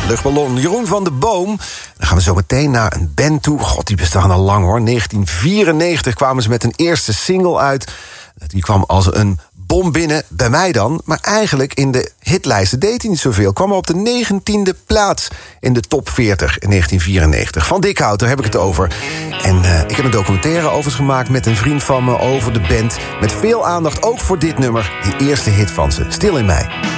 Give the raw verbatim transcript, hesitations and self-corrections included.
Luchtballon, Jeroen van der Boom. Dan gaan we zo meteen naar een band toe. God, die bestaan al lang hoor. negentien vierennegentig kwamen ze met een eerste single uit. Die kwam als een bom binnen, bij mij dan. Maar eigenlijk in de hitlijsten deed hij niet zoveel. Kwam op de negentiende plaats in de top veertig in negentien vierennegentig. Van Dikhout, daar heb ik het over. En uh, ik heb een documentaire overigens gemaakt met een vriend van me over de band. Met veel aandacht ook voor dit nummer. Die eerste hit van ze, Stil in mij.